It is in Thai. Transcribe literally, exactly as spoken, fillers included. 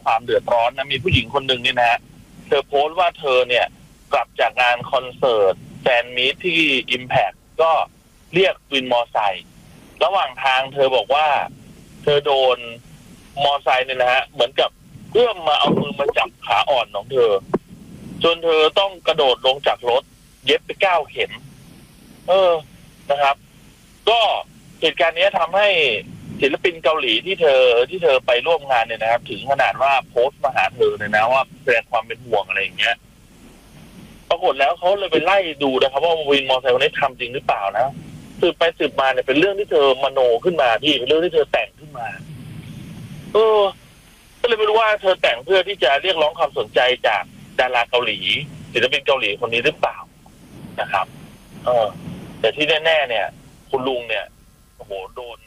ความเดือดร้อนนะมีผู้หญิงคนหนึ่งนี่นะเธอโพสต์ว่าเธอเนี่ยกลับจากงานคอนเสิร์ตแฟนมีตที่ Impact ก็เรียกวินมอไซค์ระหว่างทางเธอบอกว่าเธอโดนมอไซค์เนี่ยนะฮะเหมือนกับเอื้อมมาเอามือมาจับขาอ่อนของเธอจนเธอต้องกระโดดลงจากรถเย็บไปเก้าเข็มเออนะครับ ก็เหตุการณ์นี้ทำให้ศิลปินเกาหลีที่เธอที่เธอไปร่วมงานเนี่ยนะครับถึงขนาดว่าโพสต์มาหาเธอเลยนะว่าแสดงความเป็นห่วงอะไรอย่างเงี้ยปรากฏแล้วเขาเลยไปไล่ดูนะครับว่าวินมอเตอร์ไซค์คนนี้ทำจริงหรือเปล่านะสืบไปสืบมาเนี่ยเป็นเรื่องที่เธอมโนขึ้นมาพี่เป็นเรื่องที่เธอแต่งขึ้นมาเออก็เลยไม่รู้ว่าเธอแต่งเพื่อที่จะเรียกร้องความสนใจจากดาราเกาหลีศิลปินเกาหลีคนนี้หรือเปล่านะครับเออแต่ที่แน่ๆเนี่ยคุณลุงเนี่ยโอ้โหโดน